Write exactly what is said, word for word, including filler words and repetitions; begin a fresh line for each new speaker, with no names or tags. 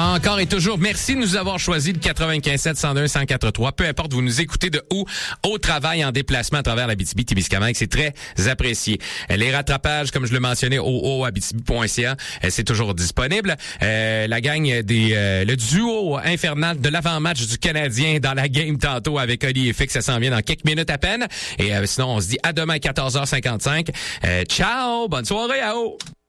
Encore et toujours, merci de nous avoir choisi le quatre-vingt-quinze sept cent un cent quatre trois. Peu importe, vous nous écoutez de où, au travail, en déplacement à travers l'Abitibi-Témiscamingue, c'est très apprécié. Les rattrapages, comme je le mentionnais, au o abitibi point c a, c'est toujours disponible. Euh, la gang des, euh, le duo infernal de l'avant-match du Canadien dans la game tantôt avec Oli et Fix, ça s'en vient dans quelques minutes à peine. Et euh, sinon, on se dit à demain quatorze heures cinquante-cinq. Euh, ciao, bonne soirée à haut.